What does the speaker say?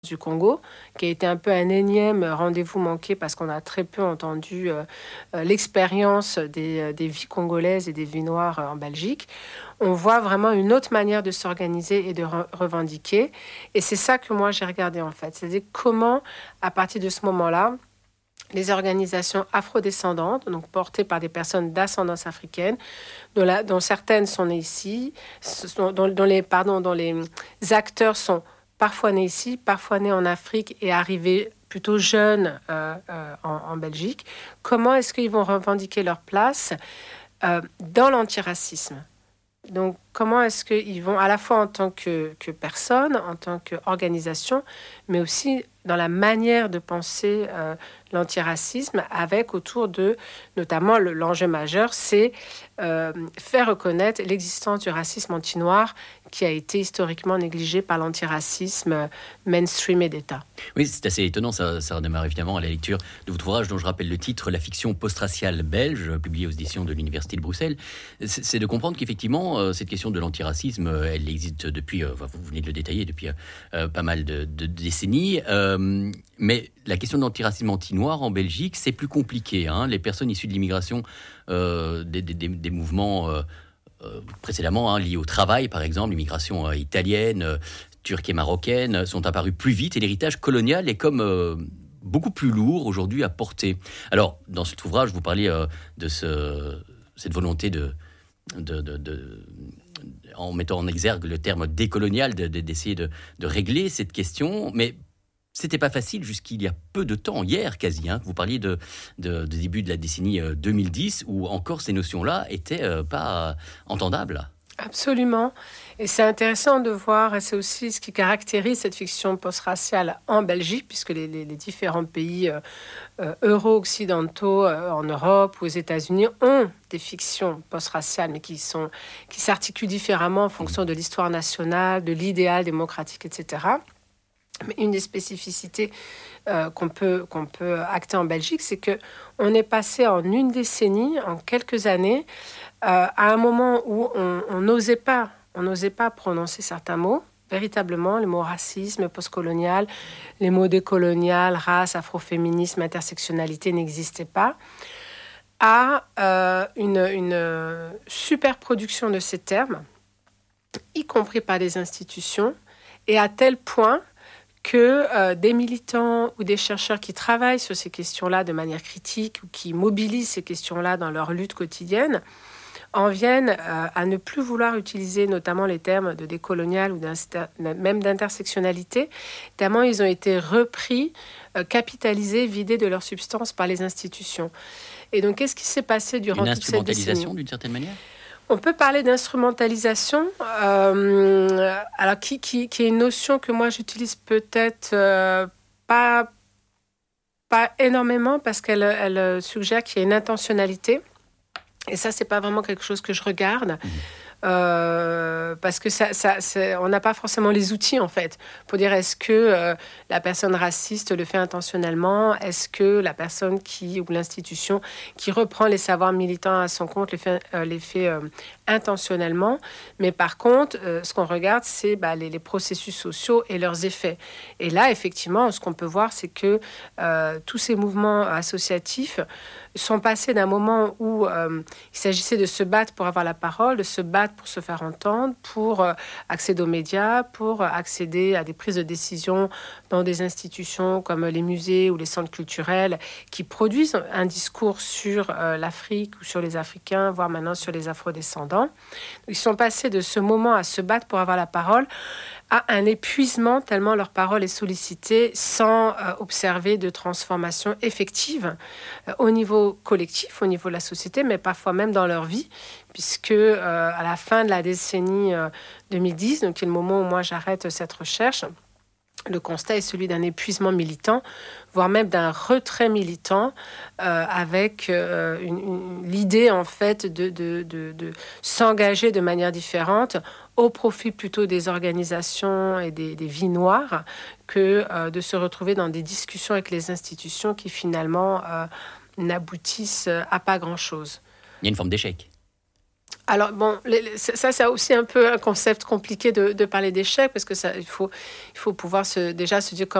du Congo, qui a été un peu un énième rendez-vous manqué parce qu'on a très peu entendu l'expérience des vies congolaises et des vies noires en Belgique. On voit vraiment une autre manière de s'organiser et de revendiquer. Et c'est ça que moi j'ai regardé en fait. C'est-à-dire comment, à partir de ce moment-là, les organisations afrodescendantes, donc portées par des personnes d'ascendance africaine, dont certaines sont nées ici, dont les acteurs sont parfois nés ici, parfois nés en Afrique et arrivés plutôt jeunes en Belgique. Comment est-ce qu'ils vont revendiquer leur place dans l'antiracisme? Donc, comment est-ce qu'ils vont, à la fois en tant que personne, en tant qu'organisation, mais aussi dans la manière de penser l'antiracisme, avec autour de, notamment l'enjeu majeur, c'est faire reconnaître l'existence du racisme anti-noir qui a été historiquement négligé par l'antiracisme mainstream et d'État. Oui, c'est assez étonnant, ça redémarre évidemment à la lecture de votre ouvrage dont je rappelle le titre, La fiction post-raciale belge, publié aux éditions de l'Université de Bruxelles. C'est de comprendre qu'effectivement, cette question de l'antiracisme, elle existe depuis, vous venez de le détailler, depuis pas mal de décennies. Mais la question de l'antiracisme anti-noir en Belgique, c'est plus compliqué. Les personnes issues de l'immigration, des mouvements précédemment liés au travail, par exemple, l'immigration italienne, turque et marocaine, sont apparues plus vite et l'héritage colonial est comme beaucoup plus lourd aujourd'hui à porter. Alors, dans cet ouvrage, vous parliez de cette volonté en mettant en exergue le terme décolonial, d'essayer de régler cette question, mais c'était pas facile jusqu'il y a peu de temps, hier quasi. Vous parliez de début de la décennie 2010, où encore ces notions-là étaient pas entendables. Absolument. Et c'est intéressant de voir, et c'est aussi ce qui caractérise cette fiction post-raciale en Belgique, puisque les différents pays euro-occidentaux en Europe ou aux États-Unis ont des fictions post-raciales, mais qui s'articulent différemment en fonction de l'histoire nationale, de l'idéal démocratique, etc. Mais une des spécificités qu'on peut acter en Belgique, c'est qu'on est passé en une décennie, en quelques années, à un moment où on n'osait pas prononcer certains mots, véritablement, les mots racisme, postcolonial, les mots décolonial, race, afroféminisme, intersectionnalité n'existaient pas, à une superproduction de ces termes, y compris par les institutions, et à tel point que des militants ou des chercheurs qui travaillent sur ces questions-là de manière critique ou qui mobilisent ces questions-là dans leur lutte quotidienne en viennent à ne plus vouloir utiliser notamment les termes de décolonial ou même d'intersectionnalité, tellement ils ont été repris, capitalisés, vidés de leur substance par les institutions. Et donc, qu'est-ce qui s'est passé durant toute cette décennie ? Une instrumentalisation, d'une certaine manière ? On peut parler d'instrumentalisation, alors qui est une notion que moi j'utilise peut-être pas énormément parce qu'elle suggère qu'il y a une intentionnalité. Et ça, c'est pas vraiment quelque chose que je regarde. Parce que on n'a pas forcément les outils en fait pour dire est-ce que la personne raciste le fait intentionnellement, est-ce que la personne ou l'institution qui reprend les savoirs militants à son compte les fait intentionnellement. Mais par contre, ce qu'on regarde, c'est les processus sociaux et leurs effets. Et là, effectivement, ce qu'on peut voir, c'est que tous ces mouvements associatifs sont passés d'un moment où il s'agissait de se battre pour avoir la parole, de se battre pour se faire entendre, pour accéder aux médias, pour accéder à des prises de décision dans des institutions comme les musées ou les centres culturels qui produisent un discours sur l'Afrique ou sur les Africains, voire maintenant sur les afrodescendants. Ils sont passés de ce moment à se battre pour avoir la parole à un épuisement tellement leur parole est sollicitée sans observer de transformation effective au niveau collectif, au niveau de la société, mais parfois même dans leur vie, puisque à la fin de la décennie 2010, donc qui est le moment où moi j'arrête cette recherche, le constat est celui d'un épuisement militant, voire même d'un retrait militant, avec l'idée en fait de s'engager de manière différente au profit plutôt des organisations et des vies noires que de se retrouver dans des discussions avec les institutions qui finalement n'aboutissent à pas grand-chose. Il y a une forme d'échec. Alors bon, ça c'est aussi un peu un concept compliqué de parler d'échec parce que ça, il faut pouvoir déjà se dire